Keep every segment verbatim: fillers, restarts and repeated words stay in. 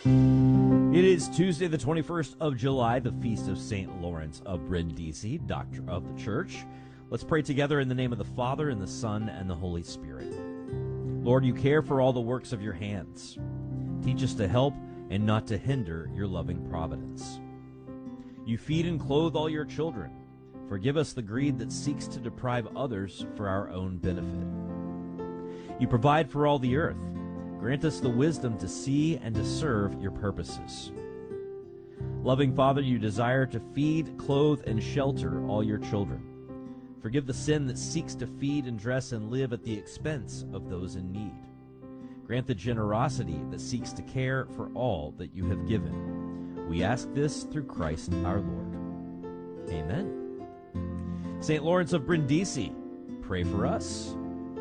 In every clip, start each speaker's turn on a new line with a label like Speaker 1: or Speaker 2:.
Speaker 1: It is Tuesday, the twenty-first of July, the feast of Saint Lawrence of Brindisi, Doctor of the Church. Let's pray together in the name of the Father, and the Son, and the Holy Spirit. Lord, you care for all the works of your hands. Teach us to help and not to hinder your loving providence. You feed and clothe all your children. Forgive us the greed that seeks to deprive others for our own benefit. You provide for all the earth. Grant us the wisdom to see and to serve your purposes. Loving Father, you desire to feed, clothe, and shelter all your children. Forgive the sin that seeks to feed and dress and live at the expense of those in need. Grant the generosity that seeks to care for all that you have given. We ask this through Christ our Lord. Amen. Saint Lawrence of Brindisi, pray for us.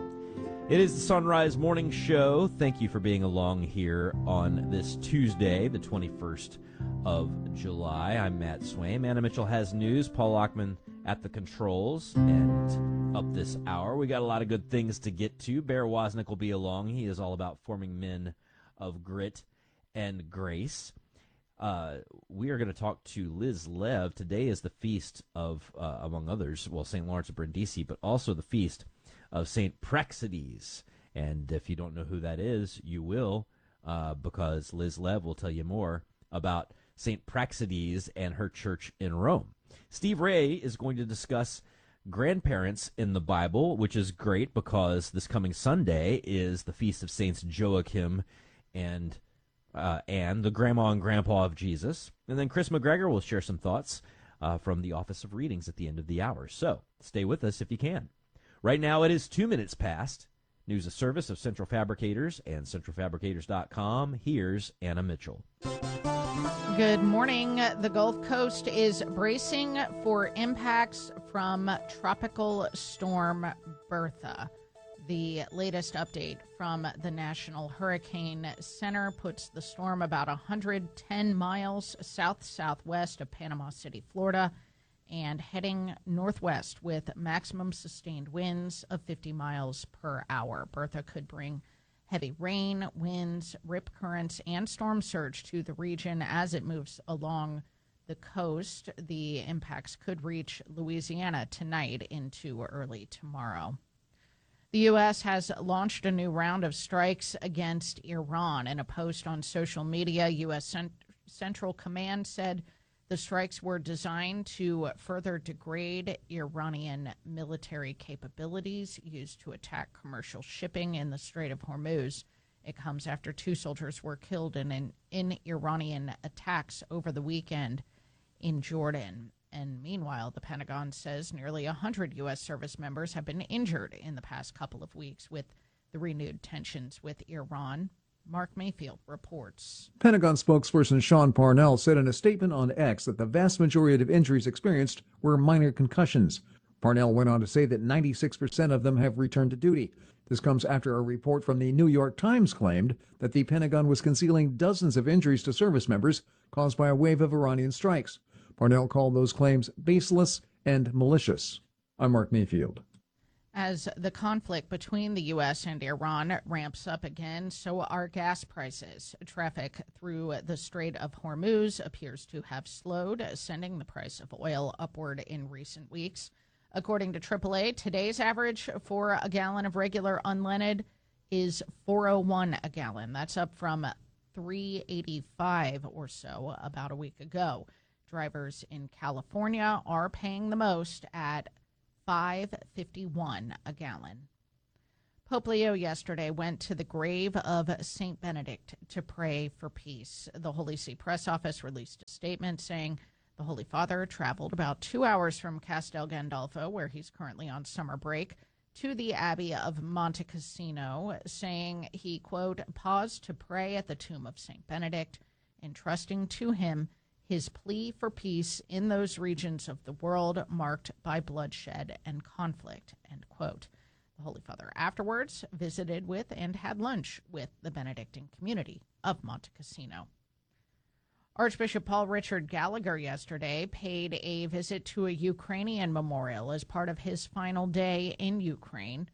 Speaker 1: It is the Sunrise Morning Show. Thank you for being along here on this Tuesday, the twenty-first of July. I'm Matt Swaim. Anna Mitchell has news. Paul Lockman at the controls. And up this hour, we got a lot of good things to get to. Bear Wozniak will be along. He is all about forming men of grit and grace. Uh, we are going to talk to Liz Lev. Today is the feast of, uh, among others, well, Saint Lawrence of Brindisi, but also the feast of Saint Praxedes. And if you don't know who that is, you will, uh, because Liz Lev will tell you more about Saint Praxedes and her church in Rome. Steve Ray is going to discuss grandparents in the Bible, which is great because this coming Sunday is the feast of Saints Joachim and uh, Anne, the grandma and grandpa of Jesus. And then Chris McGregor will share some thoughts uh, from the Office of Readings at the end of the hour. So stay with us if you can. Right now it is two minutes past. News of service of Central Fabricators and central fabricators dot com. Here's Anna Mitchell.
Speaker 2: Good morning. The Gulf Coast is bracing for impacts from Tropical Storm Bertha. The latest update from the National Hurricane Center puts the storm about one hundred ten miles south-southwest of Panama City, Florida, and heading northwest with maximum sustained winds of fifty miles per hour. Bertha could bring heavy rain, winds, rip currents, and storm surge to the region as it moves along the coast. The impacts could reach Louisiana tonight into early tomorrow. The U S has launched a new round of strikes against Iran. In a post on social media, U S Cent- Central Command said the strikes were designed to further degrade Iranian military capabilities used to attack commercial shipping in the Strait of Hormuz. It comes after two soldiers were killed in, an, in Iranian attacks over the weekend in Jordan. And meanwhile, the Pentagon says nearly one hundred U S service members have been injured in the past couple of weeks with the renewed tensions with Iran. Mark Mayfield reports.
Speaker 3: Pentagon spokesperson Sean Parnell said in a statement on X that the vast majority of injuries experienced were minor concussions. Parnell went on to say that ninety-six percent of them have returned to duty. This comes after a report from the New York Times claimed that the Pentagon was concealing dozens of injuries to service members caused by a wave of Iranian strikes. Parnell called those claims baseless and malicious. I'm Mark Mayfield.
Speaker 2: As the conflict between the U S and Iran ramps up again, so are gas prices. Traffic through the Strait of Hormuz appears to have slowed, sending the price of oil upward in recent weeks. According to triple A, today's average for a gallon of regular unleaded is four oh one a gallon. That's up from three eighty-five or so about a week ago. Drivers in California are paying the most at five fifty-one a gallon. Pope Leo yesterday went to the grave of Saint Benedict to pray for peace. The Holy See press office released a statement saying the Holy Father traveled about two hours from Castel Gandolfo, where he's currently on summer break, to the Abbey of Monte Cassino, saying he, quote, paused to pray at the tomb of Saint Benedict, entrusting to him his plea for peace in those regions of the world marked by bloodshed and conflict, end quote. The Holy Father afterwards visited with and had lunch with the Benedictine community of Monte Cassino. Archbishop Paul Richard Gallagher yesterday paid a visit to a Ukrainian memorial as part of his final day in Ukraine.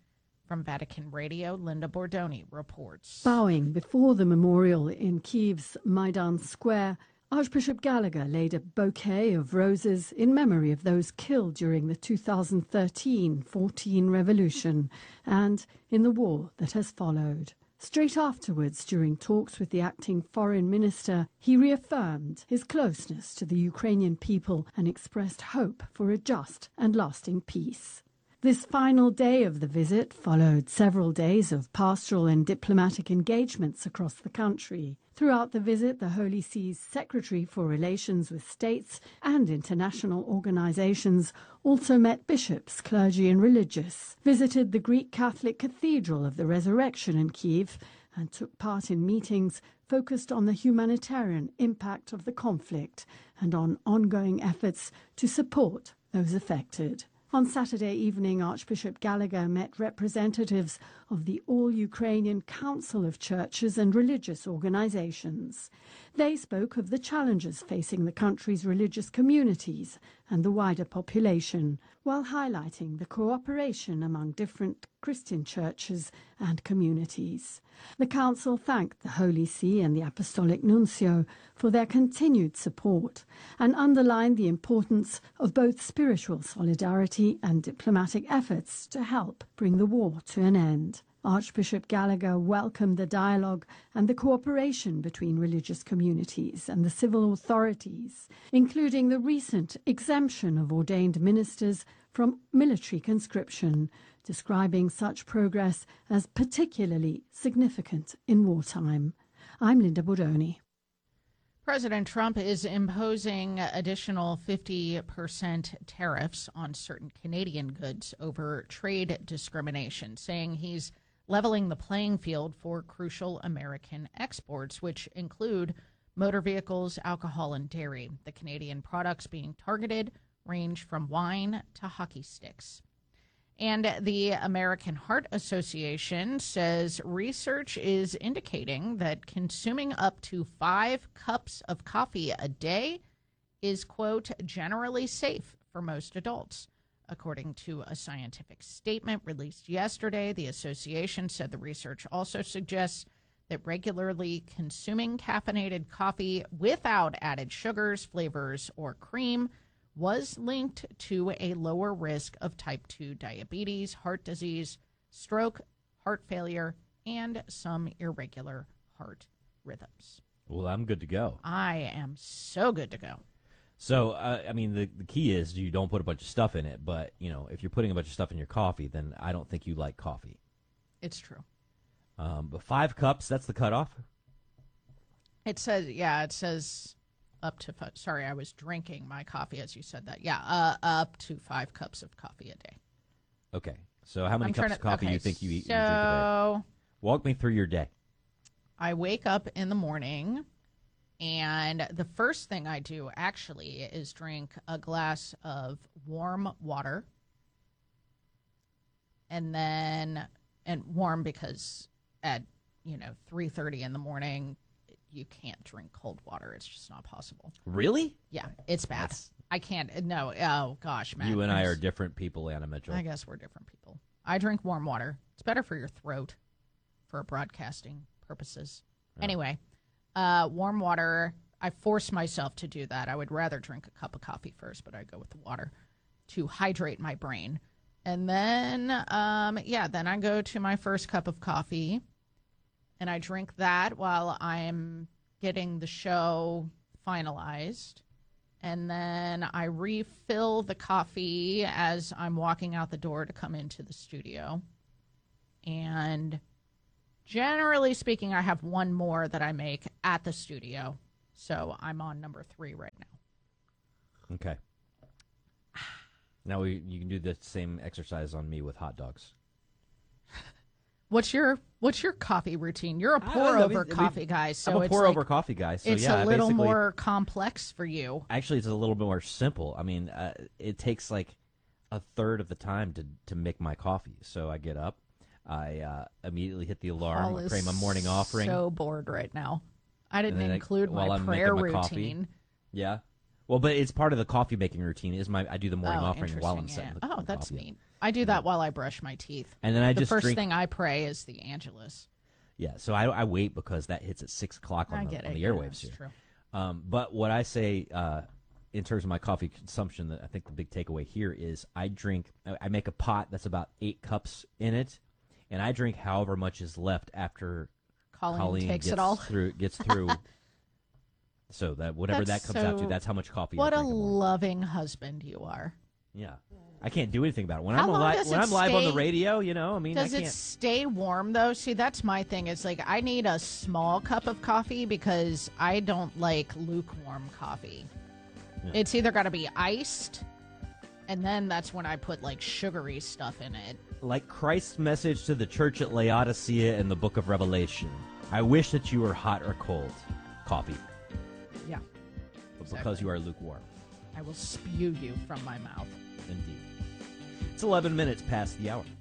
Speaker 2: From Vatican Radio, Linda Bordoni reports.
Speaker 4: Bowing before the memorial in Kyiv's Maidan Square, Archbishop Gallagher laid a bouquet of roses in memory of those killed during the two thousand thirteen fourteen revolution and in the war that has followed. Straight afterwards, during talks with the acting foreign minister, he reaffirmed his closeness to the Ukrainian people and expressed hope for a just and lasting peace. This final day of the visit followed several days of pastoral and diplomatic engagements across the country. Throughout the visit, the Holy See's Secretary for Relations with States and international organizations also met bishops, clergy and religious, visited the Greek Catholic Cathedral of the Resurrection in Kyiv, and took part in meetings focused on the humanitarian impact of the conflict and on ongoing efforts to support those affected. On Saturday evening, Archbishop Gallagher met representatives of the All-Ukrainian Council of Churches and Religious Organizations. They spoke of the challenges facing the country's religious communities and the wider population, while highlighting the cooperation among different Christian churches and communities. The Council thanked the Holy See and the Apostolic Nuncio for their continued support and underlined the importance of both spiritual solidarity and diplomatic efforts to help bring the war to an end. Archbishop Gallagher welcomed the dialogue and the cooperation between religious communities and the civil authorities, including the recent exemption of ordained ministers from military conscription, describing such progress as particularly significant in wartime. I'm Linda Bordoni.
Speaker 2: President Trump is imposing additional fifty percent tariffs on certain Canadian goods over trade discrimination, saying he's leveling the playing field for crucial American exports, which include motor vehicles, alcohol, and dairy. The Canadian products being targeted range from wine to hockey sticks. And the American Heart Association says research is indicating that consuming up to five cups of coffee a day is, quote, generally safe for most adults. According to a scientific statement released yesterday, the association said the research also suggests that regularly consuming caffeinated coffee without added sugars, flavors, or cream was linked to a lower risk of type two diabetes, heart disease, stroke, heart failure, and some irregular heart rhythms.
Speaker 1: Well, I'm good to go.
Speaker 2: I am so good to go.
Speaker 1: So, uh, I mean, the, the key is you don't put a bunch of stuff in it, but, you know, if you're putting a bunch of stuff in your coffee, then I don't think you like coffee.
Speaker 2: It's true.
Speaker 1: Um, but five cups, that's the cutoff?
Speaker 2: It says, yeah, it says up to, five, sorry, I was drinking my coffee as you said that. Yeah, uh, up to five cups of coffee a day.
Speaker 1: Okay. So how many
Speaker 2: I'm
Speaker 1: cups
Speaker 2: to,
Speaker 1: of coffee
Speaker 2: okay,
Speaker 1: do you think you eat
Speaker 2: so
Speaker 1: you drink a day? Walk me through your day.
Speaker 2: I wake up in the morning, and the first thing I do actually is drink a glass of warm water. And then, and warm because at, you know, three thirty in the morning, you can't drink cold water. It's just not possible.
Speaker 1: Really?
Speaker 2: Yeah, it's bad.
Speaker 1: That's...
Speaker 2: I can't. No. Oh, gosh, man.
Speaker 1: You and I are different people, Anna Mitchell.
Speaker 2: I guess we're different people. I drink warm water. It's better for your throat for broadcasting purposes. Oh. Anyway, uh, warm water. I force myself to do that. I would rather drink a cup of coffee first, but I go with the water to hydrate my brain. And then, um, yeah, then I go to my first cup of coffee, and I drink that while I'm getting the show finalized. And then I refill the coffee as I'm walking out the door to come into the studio. And generally speaking, I have one more that I make at the studio. So I'm on number three right now.
Speaker 1: Okay. Now we, you can do the same exercise on me with hot dogs.
Speaker 2: What's your What's your coffee routine? You're a pour
Speaker 1: know,
Speaker 2: over
Speaker 1: we,
Speaker 2: coffee
Speaker 1: we,
Speaker 2: guy, so
Speaker 1: I'm a
Speaker 2: it's
Speaker 1: pour
Speaker 2: like,
Speaker 1: over coffee guy. So
Speaker 2: it's
Speaker 1: yeah,
Speaker 2: a little
Speaker 1: basically,
Speaker 2: more complex for you.
Speaker 1: Actually, it's a little bit more simple. I mean, uh, it takes like a third of the time to to make my coffee. So I get up, I uh, immediately hit the alarm,
Speaker 2: Paul
Speaker 1: I
Speaker 2: is
Speaker 1: pray my morning offering.
Speaker 2: So bored right now. I didn't
Speaker 1: I,
Speaker 2: include my
Speaker 1: while I'm
Speaker 2: prayer
Speaker 1: making my
Speaker 2: routine.
Speaker 1: Coffee, yeah. Well, but it's part of the coffee making routine. Is my I do the morning
Speaker 2: Oh,
Speaker 1: offering while I'm
Speaker 2: interesting,
Speaker 1: setting
Speaker 2: yeah.
Speaker 1: the
Speaker 2: Oh,
Speaker 1: the
Speaker 2: that's
Speaker 1: coffee.
Speaker 2: neat. I do that while I brush my teeth.
Speaker 1: And then I
Speaker 2: the
Speaker 1: just
Speaker 2: first
Speaker 1: drink.
Speaker 2: thing I pray is the Angelus.
Speaker 1: Yeah, so I, I wait because that hits at six o'clock
Speaker 2: I
Speaker 1: on the,
Speaker 2: get
Speaker 1: on
Speaker 2: it.
Speaker 1: the
Speaker 2: Yeah,
Speaker 1: airwaves
Speaker 2: that's
Speaker 1: here.
Speaker 2: true.
Speaker 1: Um, but what I say uh, in terms of my coffee consumption, that I think the big takeaway here is I drink. I make a pot that's about eight cups in it, and I drink however much is left after
Speaker 2: Colleen,
Speaker 1: Colleen
Speaker 2: takes
Speaker 1: gets
Speaker 2: it all.
Speaker 1: through. Gets through. So that whatever
Speaker 2: That's
Speaker 1: that comes out to,
Speaker 2: so-
Speaker 1: that's how much coffee.
Speaker 2: What
Speaker 1: I
Speaker 2: a
Speaker 1: drink a morning.
Speaker 2: loving husband you are.
Speaker 1: Yeah, I can't do anything about it when
Speaker 2: How
Speaker 1: I'm
Speaker 2: long
Speaker 1: alive.
Speaker 2: does
Speaker 1: When
Speaker 2: it
Speaker 1: I'm live on the
Speaker 2: stay-
Speaker 1: radio, you know, I mean,
Speaker 2: Does
Speaker 1: I
Speaker 2: it
Speaker 1: can't.
Speaker 2: stay warm though? See, that's my thing. It's like I need a small cup of coffee because I don't like lukewarm coffee.
Speaker 1: Yeah.
Speaker 2: It's either got to be iced, and then that's when I put like sugary stuff in it.
Speaker 1: Like Christ's message to the church at Laodicea in the book of Revelation. I wish that you were hot or cold. Coffee.
Speaker 2: Yeah.
Speaker 1: But
Speaker 2: Exactly.
Speaker 1: because you are lukewarm.
Speaker 2: I will spew you from my mouth.
Speaker 1: Indeed. It's eleven minutes past the hour.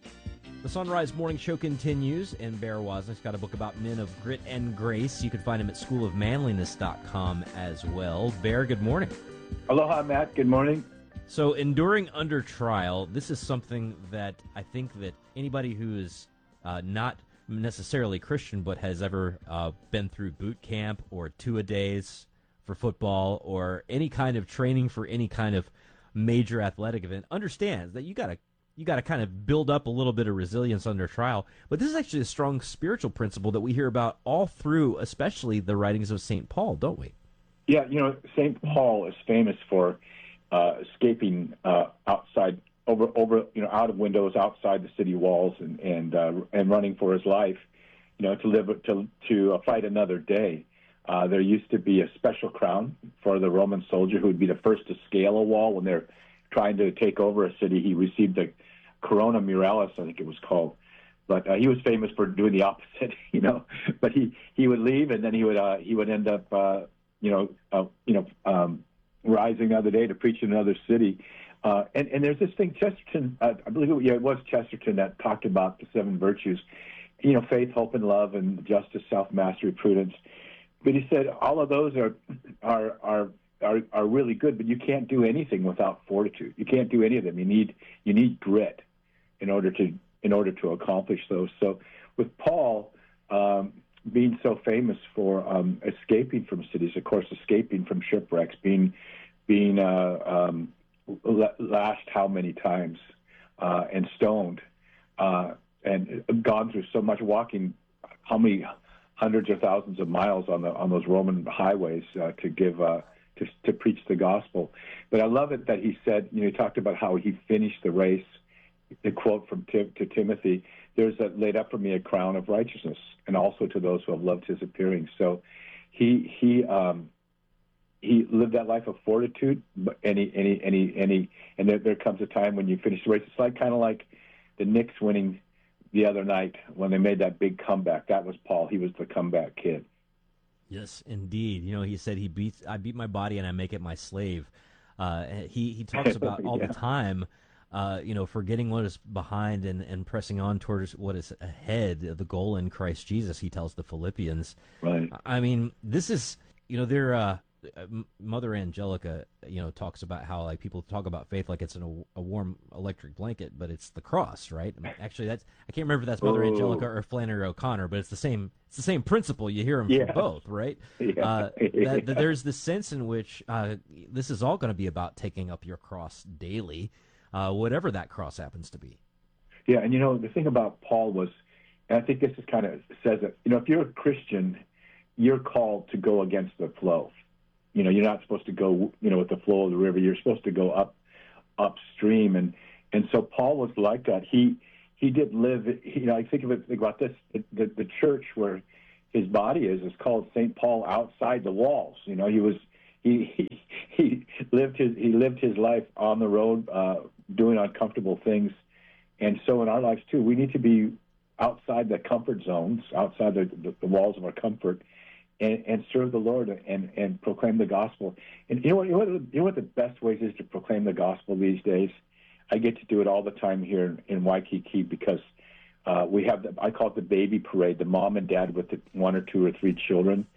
Speaker 1: The Sunrise Morning Show continues, and Bear Wozniak's got a book about men of grit and grace. You can find him at school of manliness dot com as well. Bear, good morning.
Speaker 5: Aloha, Matt. Good morning.
Speaker 1: So, enduring under trial, this is something that I think that anybody who is uh, not necessarily Christian but has ever uh, been through boot camp or two-a-days for football or any kind of training for any kind of major athletic event understands that you got to you got to kind of build up a little bit of resilience under trial. But this is actually a strong spiritual principle that we hear about all through, especially the writings of Saint Paul, don't we?
Speaker 5: Yeah, you know, Saint Paul is famous for uh, escaping uh, outside, over, over, you know, out of windows outside the city walls, and and uh, and running for his life, you know, to live to to uh, fight another day. Uh, there used to be a special crown for the Roman soldier who would be the first to scale a wall when they're trying to take over a city. He received the Corona Muralis, I think it was called. But uh, he was famous for doing the opposite, you know. But he, he would leave, and then he would uh, he would end up, uh, you know, uh, you know, um, rising another day to preach in another city. Uh, and and there's this thing, Chesterton, uh, I believe it, yeah, it was Chesterton that talked about the seven virtues, you know, faith, hope, and love, and justice, self-mastery, prudence. But he said all of those are are are are are really good, but you can't do anything without fortitude. You can't do any of them. You need you need grit in order to in order to accomplish those. So with Paul um, being so famous for um, escaping from cities, of course, escaping from shipwrecks, being being uh, um, lashed how many times uh, and stoned, uh, and gone through so much, walking how many hundreds or thousands of miles on the on those Roman highways uh, to give uh, to to preach the gospel. But I love it that he said, you know, he talked about how he finished the race. The quote from Tim, to Timothy: "There's a, laid up for me a crown of righteousness, and also to those who have loved his appearing." So, he he um, he lived that life of fortitude. But any any any any, and there, there comes a time when you finish the race. It's like kind of like the Knicks winning the other night when they made that big comeback. That was Paul. He was the comeback kid.
Speaker 1: Yes, indeed. You know, he said he beats I beat my body and I make it my slave. Uh, he he talks about all
Speaker 5: Yeah.
Speaker 1: the time, uh, you know, forgetting what is behind and, and pressing on towards what is ahead, the goal in Christ Jesus. He tells the Philippians.
Speaker 5: Right.
Speaker 1: I mean, this is, you know, they're. Uh, Mother Angelica, you know, talks about how like people talk about faith like it's an, a warm electric blanket, but it's the cross, right? I mean, actually, that's I can't remember if that's Mother
Speaker 5: Oh.
Speaker 1: Angelica or Flannery O'Connor, but it's the same. It's the same principle. You hear them
Speaker 5: Yeah.
Speaker 1: from both, right?
Speaker 5: Yeah.
Speaker 1: Uh, that,
Speaker 5: Yeah.
Speaker 1: that there's this sense in which uh, this is all going to be about taking up your cross daily, uh, whatever that cross happens to be.
Speaker 5: Yeah, and you know, the thing about Paul was, and I think this is kind of says it, you know, if you're a Christian, you're called to go against the flow. You know, you're not supposed to go, you know, with the flow of the river. You're supposed to go up, upstream. And, and so Paul was like that. He, he did live, you know, I think of it, think about this, the, the church where his body is, is called Saint Paul outside the walls. You know, he was, he, he, he lived his, he lived his life on the road, uh, doing uncomfortable things. And so in our lives too, we need to be outside the comfort zones, outside the, the, the walls of our comfort, and, and serve the Lord and, and proclaim the gospel. And you know what, you know what, you know what the best ways is to proclaim the gospel these days? I get to do it all the time here in, in Waikiki because uh, we have, the, I call it the baby parade, the mom and dad with the one or two or three children.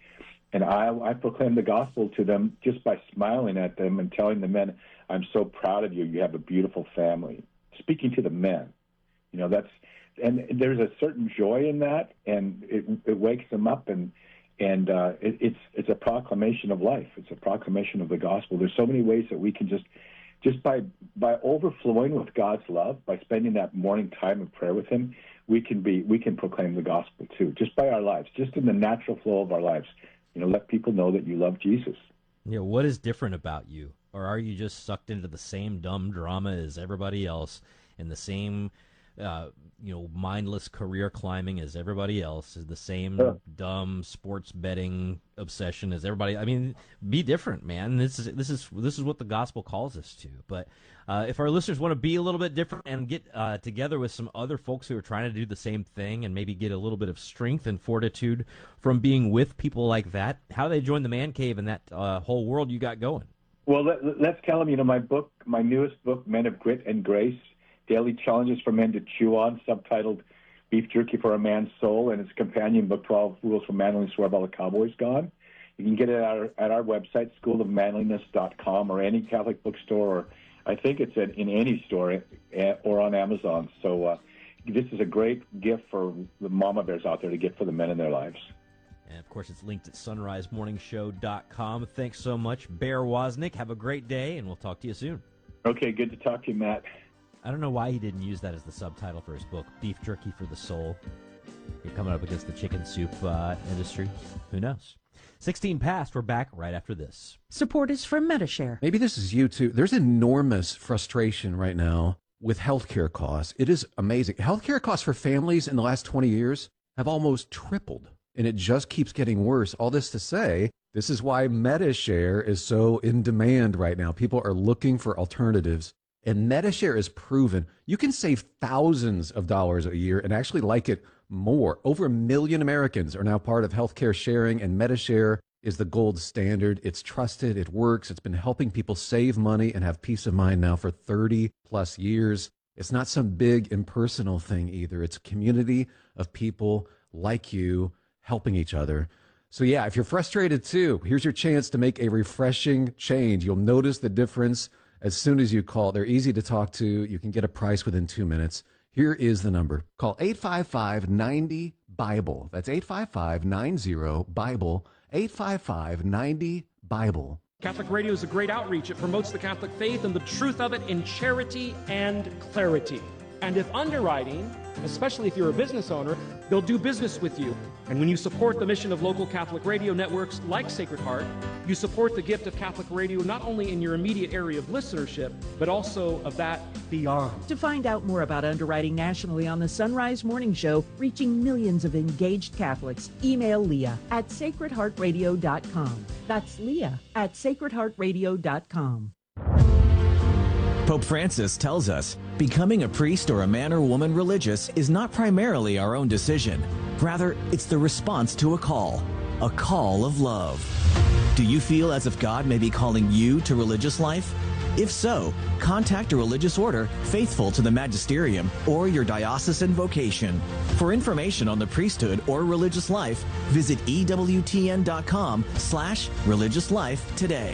Speaker 5: And I, I proclaim the gospel to them just by smiling at them and telling the men, I'm so proud of you. You have a beautiful family. Speaking to the men, you know, that's, and there's a certain joy in that, and it, it wakes them up, and and uh, it, it's it's a proclamation of life. It's a proclamation of the gospel. There's so many ways that we can just, just by by overflowing with God's love, by spending that morning time of prayer with Him, we can be we can proclaim the gospel too, just by our lives, just in the natural flow of our lives. You know, let people know that you love Jesus.
Speaker 1: Yeah, what is different about you? Or are you just sucked into the same dumb drama as everybody else, and the same, uh, you know, mindless career climbing as everybody else, is the same
Speaker 5: Sure.
Speaker 1: dumb sports betting obsession as everybody? I mean, be different, man. This is this is this is what the gospel calls us to. But uh, if our listeners want to be a little bit different and get uh, together with some other folks who are trying to do the same thing, and maybe get a little bit of strength and fortitude from being with people like that, how do they join the Man Cave and that uh, whole world you got going?
Speaker 5: Well, let, let's tell them, you know, my book, my newest book, Men of Grit and Grace, Daily Challenges for Men to Chew On, subtitled Beef Jerky for a Man's Soul, and its companion book, twelve Rules for Manliness, Where Have All the Cowboys Gone? You can get it at our, at our website, school of manliness dot com, or any Catholic bookstore, or I think it's at, in any store, or on Amazon. So uh, this is a great gift for the mama bears out there to get for the men in their lives.
Speaker 1: And, of course, it's linked at sunrise morning show dot com. Thanks so much, Bear Wozniak. Have a great day, and we'll talk to you soon.
Speaker 5: Okay, good to talk to you, Matt.
Speaker 1: I don't know why he didn't use that as the subtitle for his book, Beef Jerky for the Soul. You're coming up against the chicken soup uh, industry. Who knows? sixteen past. We're back right after this.
Speaker 6: Support is from Medi-Share.
Speaker 7: Maybe this is you too. There's enormous frustration right now with healthcare costs. It is amazing. Healthcare costs for families in the last twenty years have almost tripled, and it just keeps getting worse. All this to say, this is why Medi-Share is so in demand right now. People are looking for alternatives, and Medi-Share is proven you can save thousands of dollars a year and actually like it more. Over a million Americans are now part of healthcare sharing, and Medi-Share is the gold standard. It's trusted. It works. It's been helping people save money and have peace of mind now for thirty plus years. It's not some big impersonal thing either. It's a community of people like you helping each other. So yeah, if you're frustrated too, here's your chance to make a refreshing change. You'll notice the difference as soon as you call. They're easy to talk to. You can get a price within two minutes. Here is the number. Call eight five five, nine zero, BIBLE. That's eight five five, nine zero, BIBLE. eight five five, nine zero, BIBLE.
Speaker 8: Catholic Radio is a great outreach. It promotes the Catholic faith and the truth of it in charity and clarity. And if underwriting, especially if you're a business owner, they'll do business with you. And when you support the mission of local Catholic radio networks like Sacred Heart, you support the gift of Catholic radio not only in your immediate area of listenership, but also of that beyond.
Speaker 6: To find out more about underwriting nationally on the Sunrise Morning Show, reaching millions of engaged Catholics, email Leah at sacred heart radio dot com. That's Leah at sacred heart radio dot com.
Speaker 9: Pope Francis tells us becoming a priest or a man or woman religious is not primarily our own decision. Rather, it's the response to a call, a call of love. Do you feel as if God may be calling you to religious life? If so, contact a religious order faithful to the magisterium or your diocesan vocation. For information on the priesthood or religious life, visit E W T N dot com slash religious life today.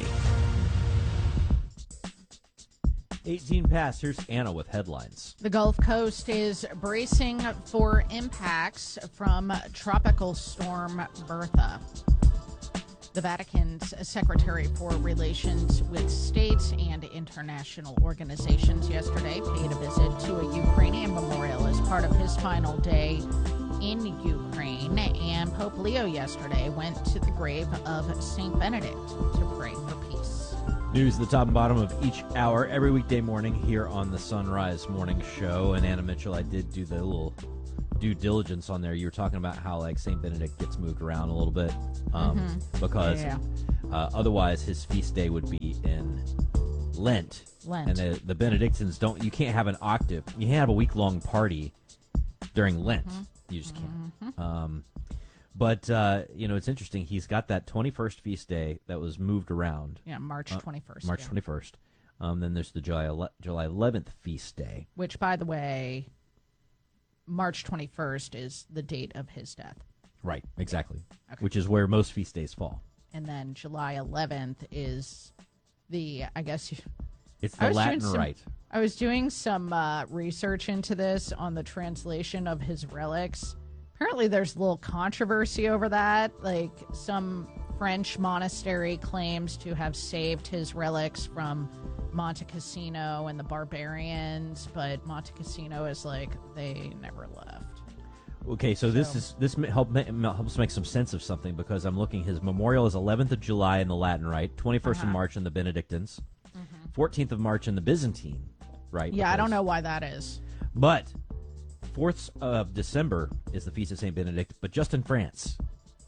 Speaker 1: eighteen past. Here's Anna with headlines.
Speaker 2: The Gulf Coast is bracing for impacts from Tropical Storm Bertha. The Vatican's Secretary for Relations with States and International Organizations yesterday paid a visit to a Ukrainian memorial as part of his final day in Ukraine. And Pope Leo yesterday went to the grave of Saint Benedict to pray for peace.
Speaker 1: News at the top and bottom of each hour every weekday morning here on the Sunrise Morning Show. And Anna Mitchell, I did do the little due diligence on there. You were talking about how like Saint Benedict gets moved around a little bit um,
Speaker 2: mm-hmm.
Speaker 1: because
Speaker 2: yeah.
Speaker 1: uh, otherwise his feast day would be in Lent.
Speaker 2: Lent.
Speaker 1: And the, the Benedictines don't. You can't have an octave. You can't have a week long party during Lent.
Speaker 2: Mm-hmm.
Speaker 1: You just can't.
Speaker 2: Mm-hmm.
Speaker 1: Um, But, uh, you know, it's interesting. He's got that twenty-first feast day that was moved around.
Speaker 2: Yeah, March twenty-first.
Speaker 1: Uh, March
Speaker 2: yeah.
Speaker 1: twenty-first. Um, then there's the July ele- July eleventh feast day.
Speaker 2: Which, by the way, March twenty-first is the date of his death.
Speaker 1: Right, exactly.
Speaker 2: Okay.
Speaker 1: Which is where most feast days fall.
Speaker 2: and then July eleventh is the, I guess you,
Speaker 1: It's
Speaker 2: I
Speaker 1: the
Speaker 2: was
Speaker 1: Latin
Speaker 2: doing some-
Speaker 1: rite.
Speaker 2: I was doing some uh, research into this on the translation of his relics. Apparently there's a little controversy over that. Like, some French monastery claims to have saved his relics from Monte Cassino and the barbarians, but Monte Cassino is like, they never left.
Speaker 1: Okay, so this
Speaker 2: So-
Speaker 1: is this ma- help, ma- helps make some sense of something, because I'm looking. His memorial is eleventh of July in the Latin Rite, twenty-first
Speaker 2: Uh-huh.
Speaker 1: of March in the Benedictines, fourteenth of March in the Byzantine Rite.
Speaker 2: Yeah, I don't
Speaker 1: because-
Speaker 2: know why that is.
Speaker 1: But fourth of December is the Feast of Saint Benedict, but just in France.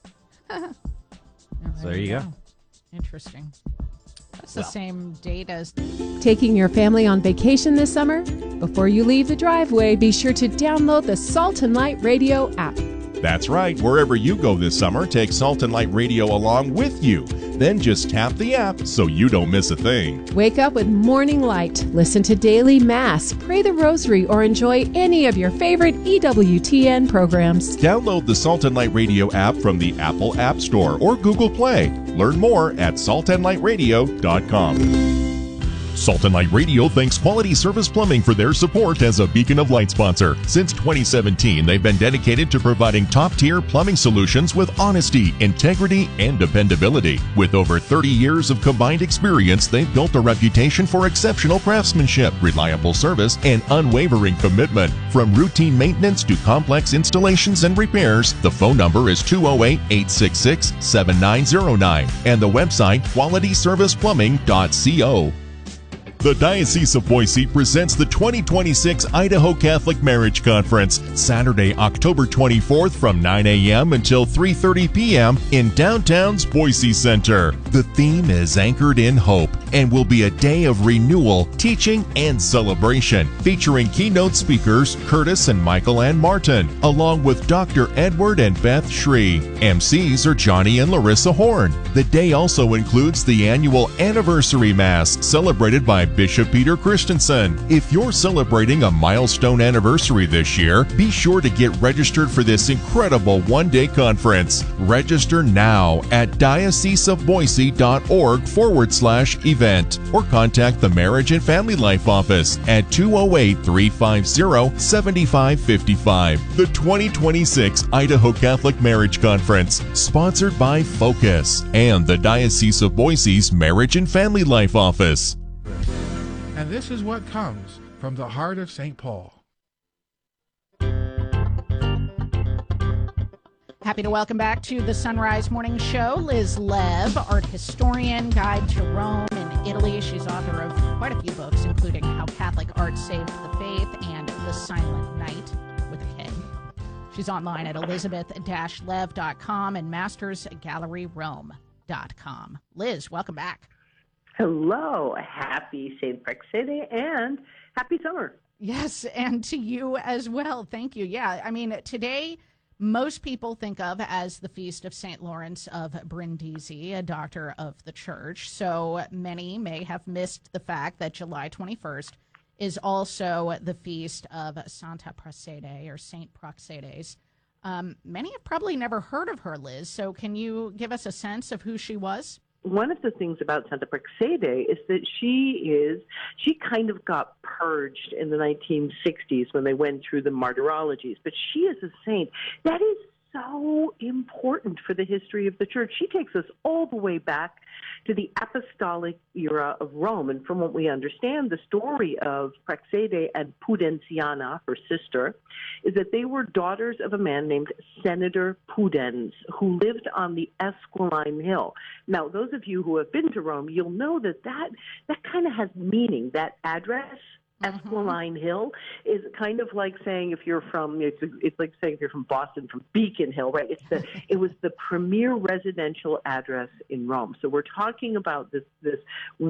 Speaker 2: Oh,
Speaker 1: So there you go.
Speaker 2: Interesting. That's
Speaker 1: Well.
Speaker 2: the same date as
Speaker 10: Taking your family on vacation this summer? Before you leave the driveway, be sure to download the Salt and Light Radio app.
Speaker 11: That's right. Wherever you go this summer, take Salt and Light Radio along with you. Then just tap the app so you don't miss a thing.
Speaker 10: Wake up with Morning Light, listen to Daily Mass, pray the Rosary, or enjoy any of your favorite E W T N programs.
Speaker 11: Download the Salt and Light Radio app from the Apple App Store or Google Play. Learn more at salt and light radio dot com. Salt and Light Radio thanks Quality Service Plumbing for their support as a Beacon of Light sponsor. Since twenty seventeen, they've been dedicated to providing top-tier plumbing solutions with honesty, integrity, and dependability. With over thirty years of combined experience, they've built a reputation for exceptional craftsmanship, reliable service, and unwavering commitment. From routine maintenance to complex installations and repairs, the phone number is two oh eight, eight six six, seven nine oh nine and the website quality service plumbing dot co. The Diocese of Boise presents the twenty twenty-six Idaho Catholic Marriage Conference, Saturday, October twenty-fourth from nine a.m. until three thirty p.m. in downtown's Boise Center. The theme is Anchored in Hope and will be a day of renewal, teaching, and celebration, featuring keynote speakers Curtis and Michael Ann Martin, along with Doctor Edward and Beth Shree. M Cs are Johnny and Larissa Horn. The day also includes the annual Anniversary Mass, celebrated by Bishop Peter Christensen. If you're celebrating a milestone anniversary this year, be sure to get registered for this incredible one-day conference. Register now at dioceseofboise.org forward slash event or contact the Marriage and Family Life Office at two oh eight, three five oh, seven five five five. The twenty twenty-six Idaho Catholic Marriage Conference, sponsored by Focus and the Diocese of Boise's Marriage and Family Life Office.
Speaker 12: And this is what comes from the heart of Saint Paul.
Speaker 2: Happy to welcome back to the Sunrise Morning Show Liz Lev, art historian, guide to Rome and Italy. She's author of quite a few books, including How Catholic Art Saved the Faith and The Silent Night with a K. She's online at elizabeth dash lev dot com and masters gallery rome dot com. Liz, welcome back.
Speaker 13: Hello, happy Saint Praxede and happy summer.
Speaker 2: Yes, and to you as well. Thank you. Yeah, I mean, today most people think of as the feast of Saint Lawrence of Brindisi, a doctor of the church. So many may have missed the fact that July twenty-first is also the feast of Santa Praxede or Saint Praxedes. Um, many have probably never heard of her, Liz. So can you give us a sense of who she was?
Speaker 13: One of the things about Santa Praxede is that she is, she kind of got purged in the nineteen sixties when they went through the martyrologies, but she is a saint. That is so important for the history of the church. She takes us all the way back to the apostolic era of Rome. And from what we understand, the story of Praxede and Pudenziana, her sister, is that they were daughters of a man named Senator Pudens, who lived on the Esquiline Hill. Now, those of you who have been to Rome, you'll know that that, that kind of has meaning. That address, Esquiline Hill, is kind of like saying if you're from, it's, it's like saying if you're from Boston, from Beacon Hill, right? It's the, it was the premier residential address in Rome. So we're talking about this, this